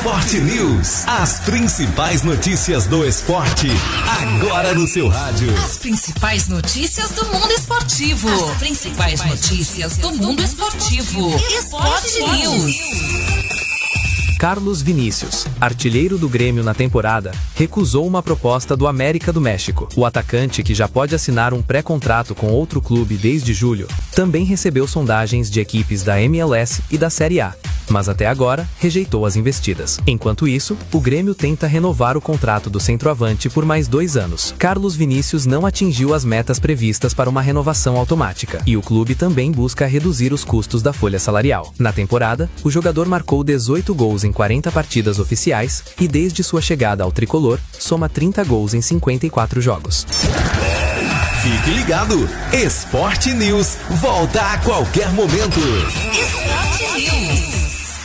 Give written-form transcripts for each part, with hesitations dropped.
Esporte News. As principais notícias do esporte, agora no seu rádio. As principais notícias do mundo esportivo. As principais notícias do mundo esportivo. Esporte News. Carlos Vinícius, artilheiro do Grêmio na temporada, recusou uma proposta do América do México. O atacante, que já pode assinar um pré-contrato com outro clube desde julho, também recebeu sondagens de equipes da MLS e da Série A, mas até agora rejeitou as investidas. Enquanto isso, o Grêmio tenta renovar o contrato do centroavante por mais 2 anos. Carlos Vinícius não atingiu as metas previstas para uma renovação automática, e o clube também busca reduzir os custos da folha salarial. Na temporada, o jogador marcou 18 gols em 40 partidas oficiais e, desde sua chegada ao tricolor, soma 30 gols em 54 jogos. Fique ligado, Esporte News volta a qualquer momento. Esporte News.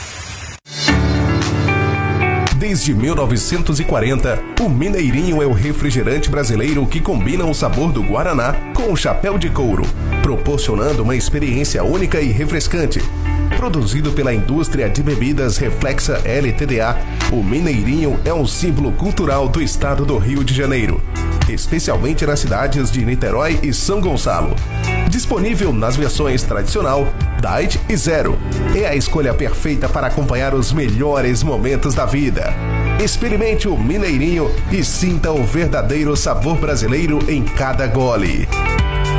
Desde 1940, o Mineirinho é o refrigerante brasileiro que combina o sabor do Guaraná com o chapéu de couro, proporcionando uma experiência única e refrescante. Produzido pela indústria de bebidas Reflexa LTDA, o Mineirinho é um símbolo cultural do estado do Rio de Janeiro, especialmente nas cidades de Niterói e São Gonçalo. Disponível nas versões tradicional, Diet e Zero. É a escolha perfeita para acompanhar os melhores momentos da vida. Experimente o Mineirinho e sinta o verdadeiro sabor brasileiro em cada gole.